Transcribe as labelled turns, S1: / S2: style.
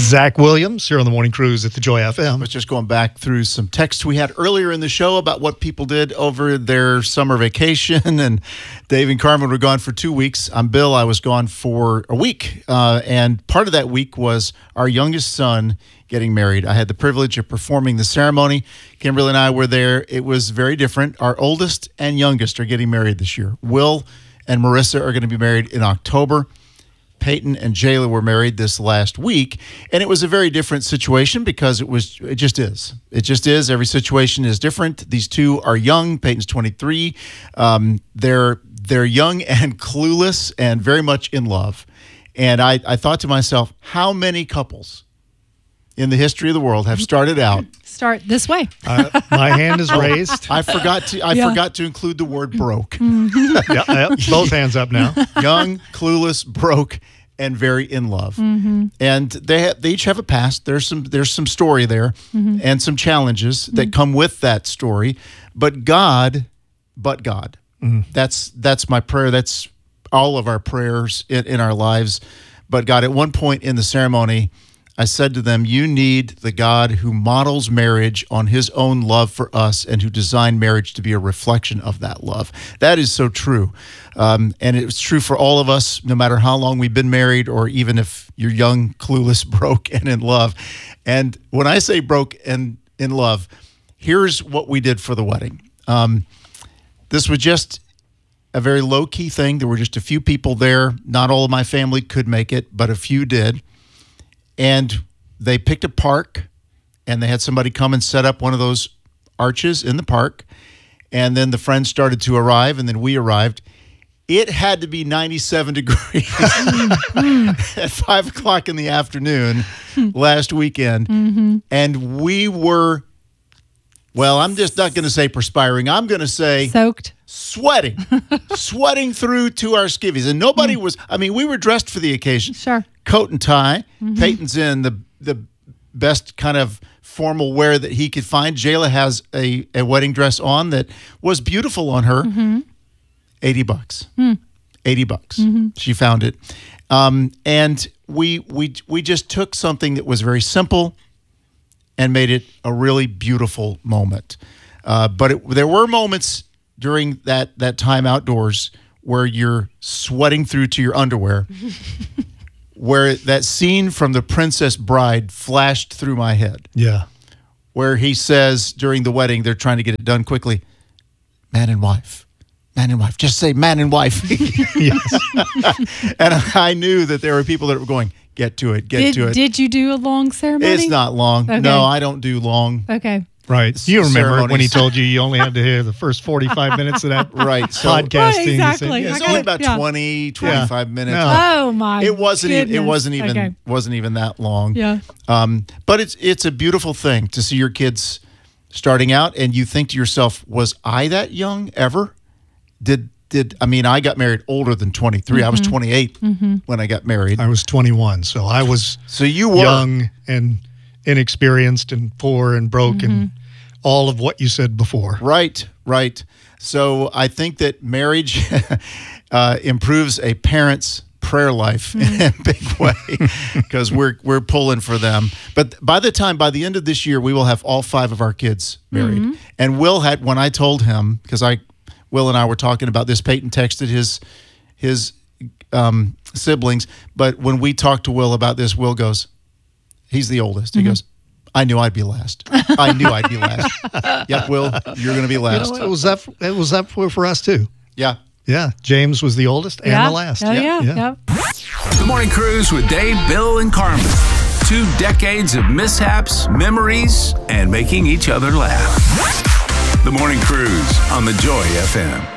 S1: Zach Williams here on the Morning Cruise at the Joy FM.
S2: I was just going back through some texts we had earlier in the show about what people did over their summer vacation. And Dave and Carmen were gone for 2 weeks. I'm Bill. I was gone for a week. And part of that week was our youngest son getting married. I had the privilege of performing the ceremony. Kimberly and I were there. It was very different. Our oldest and youngest are getting married this year. Will and Marissa are going to be married in October. Peyton and Jayla were married this last week, and it was a very different situation because it just is. It just is. Every situation is different. These two are young. Peyton's 23. They're young and clueless and very much in love. And I thought to myself, how many couples in the history of the world have started out?
S3: Start this way.
S1: My hand is raised.
S2: I forgot to include the word broke.
S1: Both hands up now.
S2: Young, clueless, broke, and very in love. Mm-hmm. And they each have a past. There's some story there, and some challenges that come with that story. But God. That's my prayer. That's all of our prayers in our lives. But God, at one point in the ceremony, I said to them, you need the God who models marriage on his own love for us and who designed marriage to be a reflection of that love. That is so true. And it's true for all of us, no matter how long we've been married or even if you're young, clueless, broke, and in love. And when I say broke and in love, here's what we did for the wedding. This was just a very low-key thing. There were just a few people there. Not all of my family could make it, but a few did. And they picked a park, and they had somebody come and set up one of those arches in the park. And then the friends started to arrive, and then we arrived. It had to be 97 degrees at 5 o'clock in the afternoon last weekend. Mm-hmm. And we were, well, I'm just not going to say perspiring. I'm going to say
S3: soaked.
S2: Sweating through to our skivvies. And nobody was, we were dressed for the occasion.
S3: Sure.
S2: Coat and tie. Mm-hmm. Peyton's in the best kind of formal wear that he could find. Jayla has a wedding dress on that was beautiful on her. Mm-hmm. $80. $80. Mm-hmm. She found it. And we just took something that was very simple and made it a really beautiful moment. But there were moments during that time outdoors where you're sweating through to your underwear, where that scene from The Princess Bride flashed through my head.
S1: Yeah.
S2: Where he says during the wedding, they're trying to get it done quickly, man and wife. Man and wife. Just say man and wife.
S1: Yes.
S2: And I knew that there were people that were going, get to it.
S3: Did you do a long ceremony?
S2: It's not long.
S3: Okay.
S2: No, I don't do long.
S3: Okay.
S1: Right. You remember when he told you only had to hear the first 45 minutes of that podcasting.
S3: Right, exactly.
S2: Said, it's only about 20, 25 minutes.
S3: No. Oh my!
S2: It wasn't
S3: goodness.
S2: Wasn't even that long.
S3: Yeah.
S2: But it's a beautiful thing to see your kids starting out, and you think to yourself, was I that young ever? I got married older than 23. I was 28 when I got married.
S1: I was 21, so I was
S2: you were
S1: young and inexperienced and poor and broke and all of what you said before.
S2: Right. So I think that marriage improves a parent's prayer life in a big way because we're pulling for them. But by the end of this year, we will have all 5 of our kids married. Mm-hmm. And Will had, when I told him, because Will and I were talking about this, Peyton texted his siblings, but when we talked to Will about this, Will goes, he's the oldest. He goes, I knew I'd be last. Yep, Will, you're going to be last.
S1: It was up for us too.
S2: Yeah.
S1: Yeah. James was the oldest and the last.
S3: Oh, yeah.
S4: The Morning Cruise with Dave, Bill, and Carmen. 2 decades of mishaps, memories, and making each other laugh. The Morning Cruise on the Joy FM.